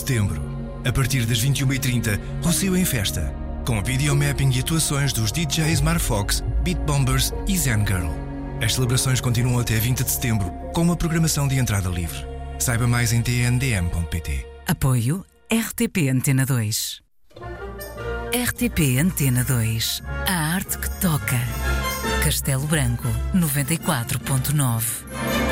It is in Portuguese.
setembro. A partir das 21h30, Rossio em Festa, com videomapping e atuações dos DJs Marfox, Beat Bombers e Zen Girl. As celebrações continuam até 20 de setembro, com uma programação de entrada livre. Saiba mais em tndm.pt. Apoio RTP Antena 2. RTP Antena 2. A arte que toca. Castelo Branco, 94.9.